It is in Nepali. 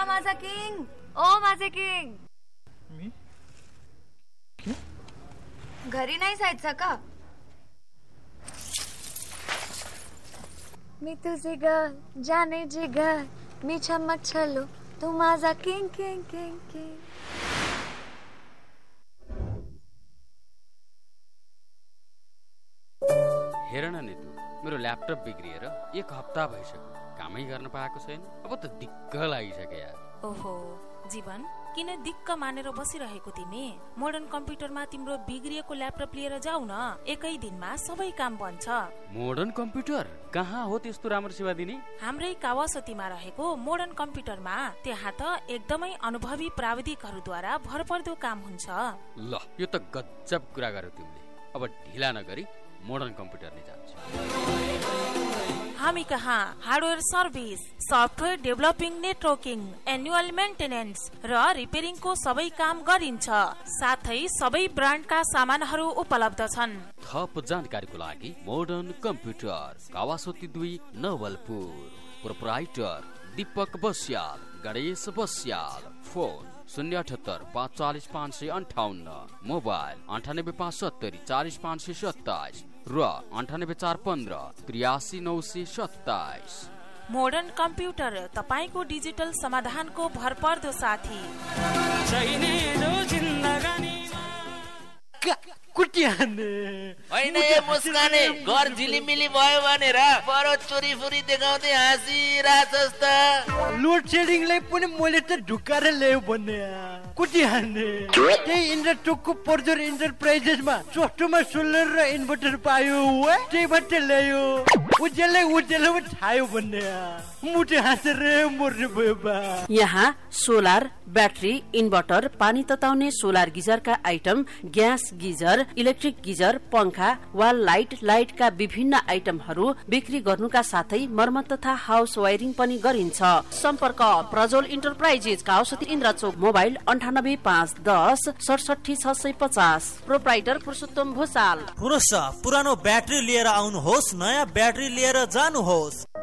माझा किंग, ओ माझे किंग. मी घरी नाही जायचं का? मी तुझे ग जाने जिगर, मी चमक छल्लू, तू माझा किंग किंग किंग किंग. हेर न नितु, मेरो ल्यापटप बिग्रिएर 1 हप्ता भइसक्यो. कामै गर्न पाएको छैन. अब त दिक्क लागिसक्यो यार. ओहो जीवन, किन दिक्क मानेर बसिरहेको तिमी? मोडर्न कम्प्युटरमा तिम्रो बिग्रिएको ल्यापटप लिएर जाऊ न. एकै दिनमा सबै काम बन्छ. मोडर्न कम्प्युटर कहाँ हो त्यस्तो राम्रो सेवा दिने? हाम्रै कावासोतीमा रहेको मोडर्न कम्प्युटरमा. त्यहाँ त एकदमै अनुभवी प्राविधिकहरूद्वारा भरपर्दो काम हुन्छ. ल यो त गजब कुरा गर्यो तिमीले. अब ढिला नगरी मोडर्न कम्प्युटर नै जान्छ. हामी कहाँ hardware service, software developing, networking, annual maintenance र रिपेयरिङको सबै काम गरिन्छ. साथै सबै ब्रान्डका सामानहरू उपलब्ध छन्. थप जानकारीको लागि modern computer, Kawasoti 2, Nawalpur. Proprietor Deepak Basyal, Ganesh Basyal. Phone 078 540 558, mobile 98 570 40 527 र 98 415 83 927. मोडर्न कम्प्युटर तपाईको डिजिटल समाधानको भरपर्दो साथी. होइन यो मुस्काने घर झिलिमिली भयो भनेर बरो चोरी फुरी देखाउँदै हाँसिरहेछस् त. लोड सेडिङलाई पनि मैले त ढुकाएर ल्यायो भन्ने कुटी हान्ने. त्यही इन्डरटोकको पर्जर इन्टरप्राइजेसमा सस्तोमा सोलर र इन्भर्टर पायो, त्यहीबाट ल्यायो. उज्यालो छायो भन्ने मुटे हाँसेर मर्ने भयो बा. यहाँ सोलर, ब्याट्री, इन्भर्टर, पानी तताउने solar गिजरका item, gas geyser, electric geyser, पंखा, वाल लाइटका विभिन्न आइटमहरू बिक्री गर्नुका साथै मर्मत तथा हाउस वायरिङ पनि गरिन्छ. सम्पर्क Prajwal enterprises, काउसती Indrachowk. Mobile 98 510 67 650. Proprietor पुरुषोत्तम भूषाल. पुरानो ब्याट्री लिएर आउनुहोस्, नयाँ ब्याट्री लिएर जानुहोस्.